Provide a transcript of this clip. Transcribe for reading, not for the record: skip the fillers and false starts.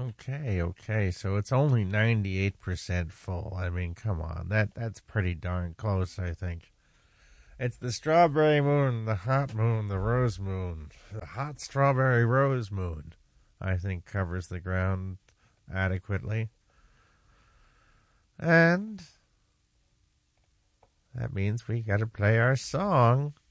Okay. So it's only 98% full. I mean, come on. That's pretty darn close, I think. It's the strawberry moon, the hot moon, the rose moon. The hot strawberry rose moon, I think, covers the ground adequately. And that means we got to play our song.